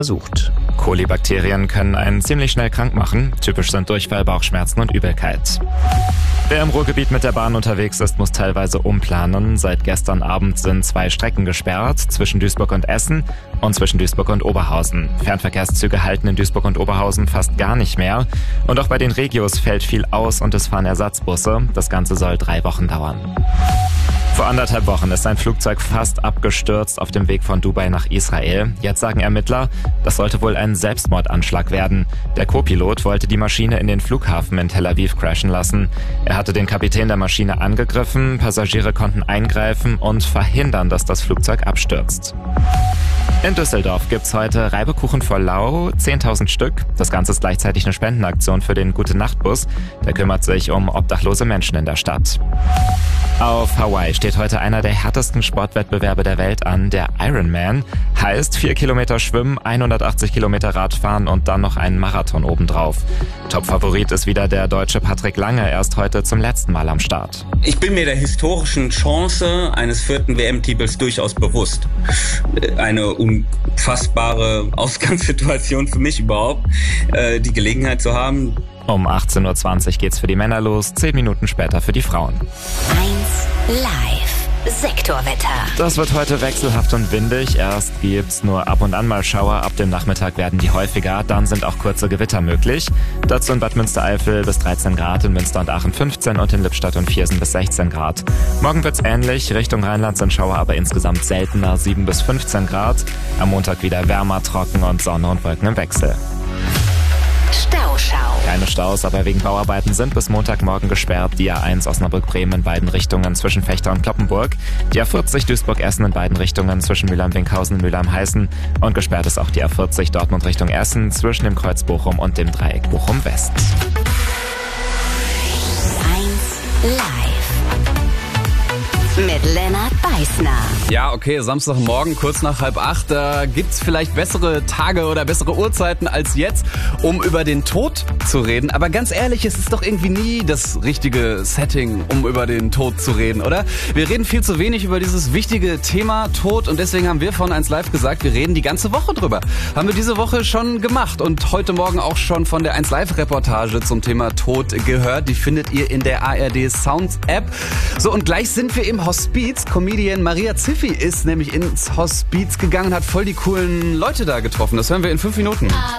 untersucht. Kolibakterien können einen ziemlich schnell krank machen. Typisch sind Durchfall, Bauchschmerzen und Übelkeit. Wer im Ruhrgebiet mit der Bahn unterwegs ist, muss teilweise umplanen. Seit gestern Abend sind 2 Strecken gesperrt, zwischen Duisburg und Essen und zwischen Duisburg und Oberhausen. Fernverkehrszüge halten in Duisburg und Oberhausen fast gar nicht mehr. Und auch bei den Regios fällt viel aus und es fahren Ersatzbusse. Das Ganze soll 3 Wochen dauern. Vor 1,5 Wochen ist ein Flugzeug fast abgestürzt auf dem Weg von Dubai nach Israel. Jetzt sagen Ermittler, das sollte wohl ein Selbstmordanschlag werden. Der Co-Pilot wollte die Maschine in den Flughafen in Tel Aviv crashen lassen. Er hatte den Kapitän der Maschine angegriffen, Passagiere konnten eingreifen und verhindern, dass das Flugzeug abstürzt. In Düsseldorf gibt's heute Reibekuchen vor Lau, 10.000 Stück. Das Ganze ist gleichzeitig eine Spendenaktion für den Gute-Nacht-Bus. Der kümmert sich um obdachlose Menschen in der Stadt. Auf Hawaii steht heute einer der härtesten Sportwettbewerbe der Welt an, der Ironman. Heißt 4 Kilometer Schwimmen, 180 Kilometer Radfahren und dann noch einen Marathon obendrauf. Top-Favorit ist wieder der Deutsche Patrick Lange, er ist heute zum letzten Mal am Start. Ich bin mir der historischen Chance eines 4. WM-Titels durchaus bewusst. Eine unfassbare Ausgangssituation für mich überhaupt, die Gelegenheit zu haben. Um 18.20 Uhr geht's für die Männer los, 10 Minuten später für die Frauen. 1 Live Sektorwetter. Das wird heute wechselhaft und windig. Erst gibt's nur ab und an mal Schauer, ab dem Nachmittag werden die häufiger, dann sind auch kurze Gewitter möglich. Dazu in Bad Münstereifel bis 13 Grad, in Münster und Aachen 15 und in Lippstadt und Viersen bis 16 Grad. Morgen wird's ähnlich, Richtung Rheinland sind Schauer aber insgesamt seltener, 7 bis 15 Grad. Am Montag wieder wärmer, trocken und Sonne und Wolken im Wechsel. Stauschau. Keine Staus, aber wegen Bauarbeiten sind bis Montagmorgen gesperrt die A1 Osnabrück-Bremen in beiden Richtungen zwischen Vechta und Cloppenburg, die A40 Duisburg-Essen in beiden Richtungen zwischen Mülheim-Winkhausen und Mülheim-Heißen und gesperrt ist auch die A40 Dortmund Richtung Essen zwischen dem Kreuz Bochum und dem Dreieck Bochum-West. 1 Live. Mit Lennart Beißner. Ja, okay, Samstagmorgen, kurz nach 7:30. Da gibt's vielleicht bessere Tage oder bessere Uhrzeiten als jetzt, um über den Tod zu reden. Aber ganz ehrlich, es ist doch irgendwie nie das richtige Setting, um über den Tod zu reden, oder? Wir reden viel zu wenig über dieses wichtige Thema Tod und deswegen haben wir von 1 Live gesagt, wir reden die ganze Woche drüber. Haben wir diese Woche schon gemacht und heute Morgen auch schon von der 1 Live Reportage zum Thema Tod gehört. Die findet ihr in der ARD Sounds App. So, und gleich sind wir im Hospiz. Comedian Maria Ziffi ist nämlich ins Hospiz gegangen, hat voll die coolen Leute da getroffen. Das hören wir in 5 Minuten.